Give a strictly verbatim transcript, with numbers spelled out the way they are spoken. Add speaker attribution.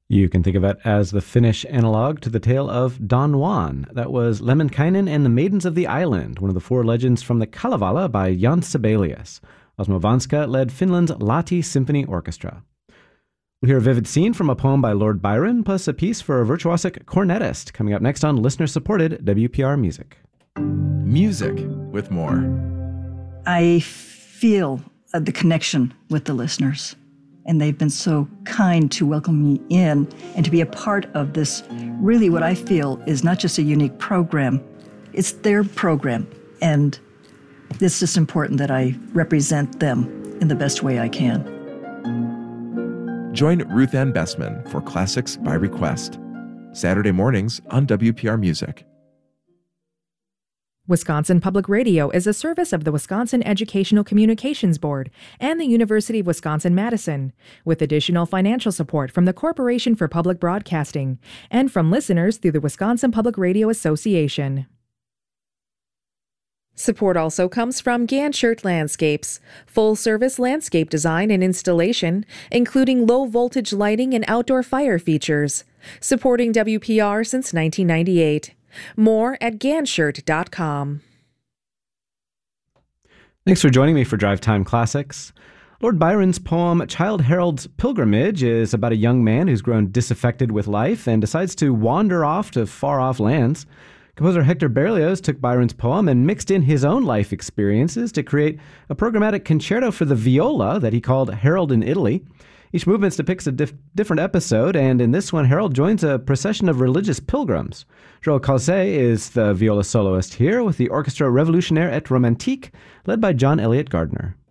Speaker 1: You can think of it as the Finnish analog to the tale of Don Juan. That was Lemminkainen and the Maidens of the Island, one of the four legends from the Kalevala by Jan Sibelius. Osmo Vanska led Finland's Lahti Symphony Orchestra. We'll hear a vivid scene from a poem by Lord Byron, plus a piece for a virtuosic cornetist, coming up next on listener-supported W P R Music.
Speaker 2: Music with more.
Speaker 3: I feel uh, the connection with the listeners, and they've been so kind to welcome me in and to be a part of this, really what I feel is not just a unique program, it's their program, and it's just important that I represent them in the best way I can.
Speaker 2: Join Ruth Ann Bessman for Classics by Request, Saturday mornings on W P R Music.
Speaker 4: Wisconsin Public Radio is a service of the Wisconsin Educational Communications Board and the University of Wisconsin-Madison, with additional financial support from the Corporation for Public Broadcasting and from listeners through the Wisconsin Public Radio Association. Support also comes from Ganshert Landscapes, full-service landscape design and installation, including low-voltage lighting and outdoor fire features, supporting W P R since nineteen ninety-eight. More at ganshert dot com.
Speaker 1: Thanks for joining me for Drive Time Classics. Lord Byron's poem Childe Harold's Pilgrimage is about a young man who's grown disaffected with life and decides to wander off to far-off lands. Composer Hector Berlioz took Byron's poem and mixed in his own life experiences to create a programmatic concerto for the viola that he called Harold in Italy. Each movement depicts a dif- different episode, and in this one, Harold joins a procession of religious pilgrims. Joel Causé is the viola soloist here with the Orchestra Revolutionnaire et Romantique, led by John Elliott Gardner.